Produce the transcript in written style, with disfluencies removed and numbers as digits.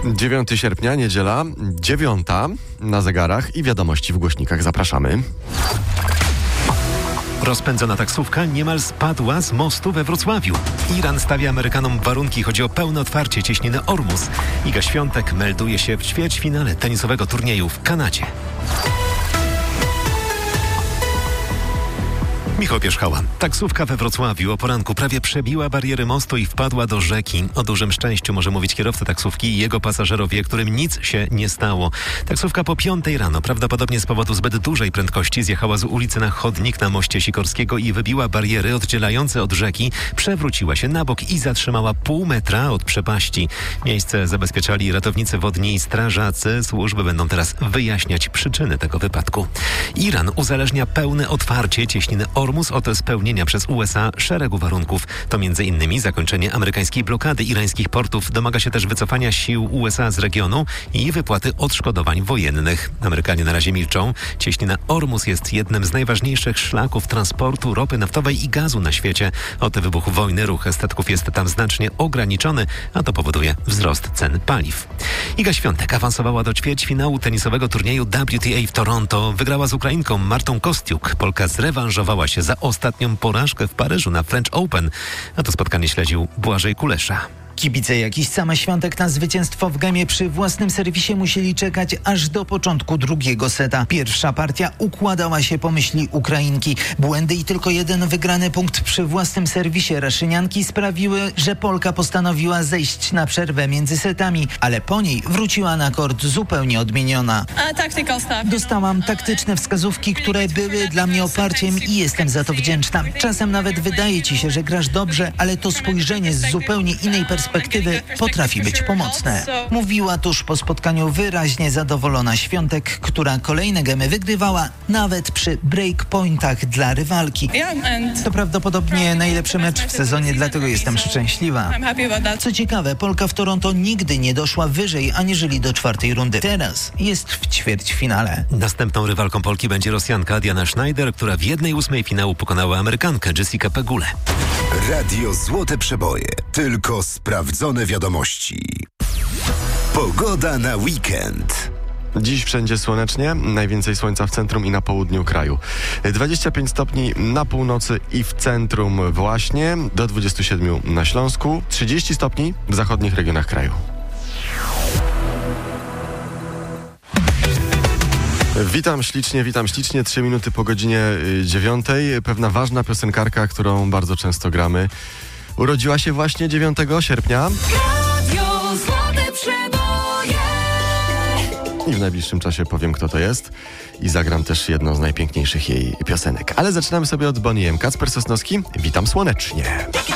9 sierpnia, niedziela, 9 na zegarach i wiadomości w głośnikach. Zapraszamy. Rozpędzona taksówka niemal spadła z mostu we Wrocławiu. Iran stawia Amerykanom warunki. Chodzi o pełne otwarcie cieśniny Ormus. Iga Świątek melduje się w ćwierćfinale tenisowego turnieju w Kanadzie. Michał Pierzchała. Taksówka we Wrocławiu o poranku prawie przebiła bariery mostu i wpadła do rzeki. O dużym szczęściu może mówić kierowca taksówki i jego pasażerowie, którym nic się nie stało. Taksówka po 5 rano, prawdopodobnie z powodu zbyt dużej prędkości, zjechała z ulicy na chodnik na moście Sikorskiego i wybiła bariery oddzielające od rzeki, przewróciła się na bok i zatrzymała pół metra od przepaści. Miejsce zabezpieczali ratownicy wodni i strażacy. Służby będą teraz wyjaśniać przyczyny tego wypadku. Iran uzależnia pełne otwarcie cieśniny Ormus od spełnienia przez USA szeregu warunków. To m.in. zakończenie amerykańskiej blokady irańskich portów. Domaga się też wycofania sił USA z regionu i wypłaty odszkodowań wojennych. Amerykanie na razie milczą. Cieśnina Ormus jest jednym z najważniejszych szlaków transportu ropy naftowej i gazu na świecie. Od wybuchu wojny ruch statków jest tam znacznie ograniczony, a to powoduje wzrost cen paliw. Iga Świątek awansowała do ćwierćfinału tenisowego turnieju WTA w Toronto. Wygrała z Ukrainką Martą Kostiuk. Polka zrewanżowała się za ostatnią porażkę w Paryżu na French Open, a to spotkanie śledził Błażej Kulesza. Kibice jak i sama Świątek na zwycięstwo w gemie przy własnym serwisie musieli czekać aż do początku drugiego seta. Pierwsza partia układała się po myśli Ukrainki. Błędy i tylko jeden wygrany punkt przy własnym serwisie Raszynianki sprawiły, że Polka postanowiła zejść na przerwę między setami, ale po niej wróciła na kort zupełnie odmieniona. Dostałam taktyczne wskazówki, które były dla mnie oparciem i jestem za to wdzięczna. Czasem nawet wydaje ci się, że grasz dobrze, ale to spojrzenie z zupełnie innej perspektywy potrafi być pomocne. Mówiła tuż po spotkaniu wyraźnie zadowolona Świątek, która kolejne gemy wygrywała nawet przy breakpointach dla rywalki. To prawdopodobnie najlepszy mecz w sezonie, dlatego jestem szczęśliwa. Co ciekawe, Polka w Toronto nigdy nie doszła wyżej aniżeli do 4. rundy. Teraz jest w ćwierćfinale. Następną rywalką Polki będzie Rosjanka Diana Schneider, która w 1/8 finału pokonała Amerykankę Jessica Pegulę. Radio Złote Przeboje. Tylko sprawdzone wiadomości. Pogoda na weekend. Dziś wszędzie słonecznie, najwięcej słońca w centrum i na południu kraju. 25 stopni na północy i w centrum właśnie, do 27 na Śląsku, 30 stopni w zachodnich regionach kraju. Witam ślicznie, 3 minuty po godzinie 9. Pewna ważna piosenkarka, którą bardzo często gramy, urodziła się właśnie 9 sierpnia. Radio Złote Przeboje. I w najbliższym czasie powiem, kto to jest. I zagram też jedną z najpiękniejszych jej piosenek. Ale zaczynamy sobie od Bonnie M. Kacper Sosnowski, witam słonecznie.